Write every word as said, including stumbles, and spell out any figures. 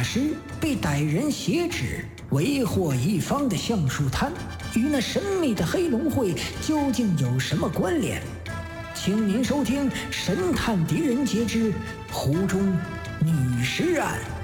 师被歹人挟持，为祸一方的橡树滩与那神秘的黑龙会究竟有什么关联？请您收听《神探狄仁杰之湖中女尸案》。